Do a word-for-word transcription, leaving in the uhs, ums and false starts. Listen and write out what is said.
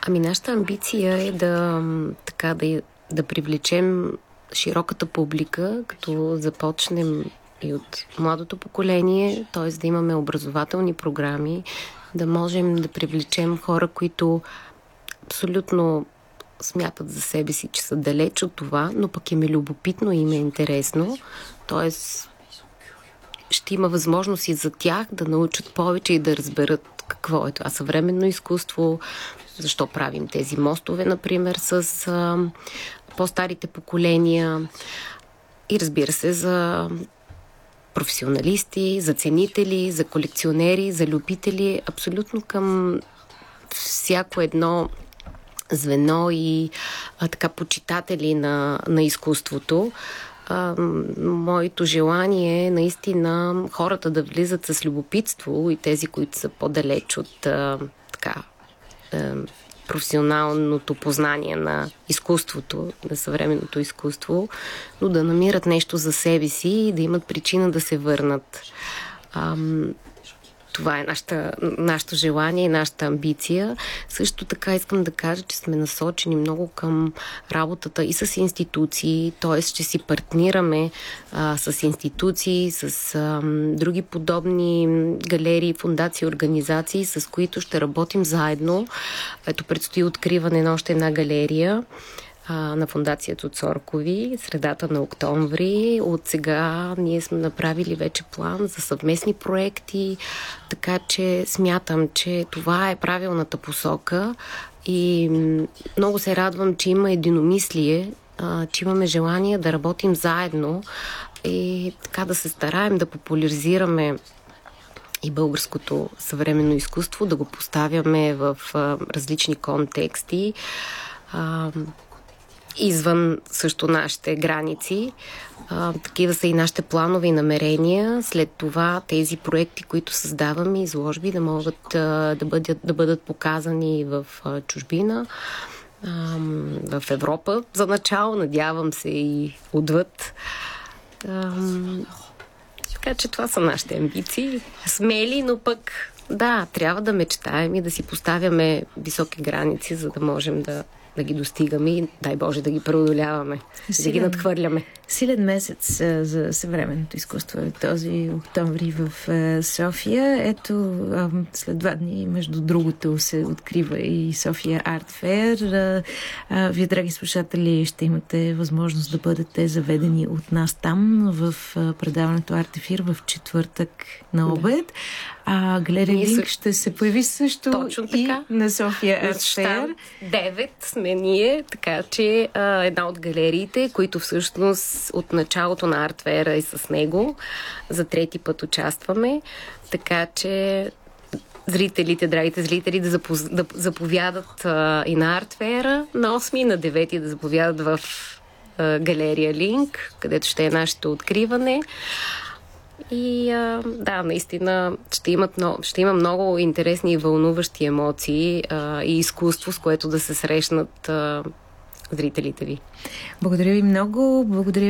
Ами нашата амбиция е да, така, да, да привлечем широката публика, като започнем и от младото поколение, т.е. да имаме образователни програми, да можем да привлечем хора, които абсолютно смятат за себе си, че са далеч от това, но пък им е любопитно и им е интересно. Т.е. ще има възможност и за тях да научат повече и да разберат какво е това съвременно изкуство, защо правим тези мостове, например, с а, по-старите поколения и разбира се за професионалисти, за ценители, за колекционери, за любители, абсолютно към всяко едно звено и а, така почитатели на, на изкуството. А, моето желание е наистина хората да влизат с любопитство и тези, които са по-далеч от а, така а, професионалното познание на изкуството, на съвременното изкуство, но да намират нещо за себе си и да имат причина да се върнат. А, Това е нашата, нашето желание и нашата амбиция. Също така искам да кажа, че сме насочени много към работата и с институции, т.е. ще си партнираме а, с институции, с а, други подобни галерии, фондации, организации, с които ще работим заедно. Ето предстои откриване на още една галерия на фондацията от Цоркови, средата на октомври. От сега ние сме направили вече план за съвместни проекти, така че смятам, че това е правилната посока и много се радвам, че има единомислие, че имаме желание да работим заедно и така да се стараем да популяризираме и българското съвременно изкуство, да го поставяме в различни контексти, извън също нашите граници. А, такива са и нашите планове и намерения. След това тези проекти, които създаваме, изложби, да могат а, да, бъдат, да бъдат показани в а, чужбина, а, в Европа за начало, надявам се и отвъд. А, така че това са нашите амбиции. Смели, но пък да, трябва да мечтаем и да си поставяме високи граници, за да можем да да ги достигаме и, дай Боже, да ги преодоляваме, силен, да ги надхвърляме. Силен месец а, за съвременното изкуство е този октомври в а, София. Ето, а, след два дни, между другото, се открива и София Арт Фейр. А, а, вие, драги слушатели, ще имате възможност да бъдете заведени от нас там в а, предаването Арт Ефир в четвъртък на обед. Да. А Галерия Линк също ще се появи също точно и така на София Арт Фейр. девет сме ние, така че а, една от галериите, които всъщност от началото на Арт Фейра и с него за трети път участваме, така че зрителите, драгите зрители да, запоз... да заповядат а, и на Арт Фейра на осми и на девети да заповядат в а, Галерия Линк, където ще е нашето откриване. И а, да, наистина ще, имат, ще има много интересни и вълнуващи емоции а, и изкуство, с което да се срещнат а, зрителите ви. Благодаря ви много. Благодаря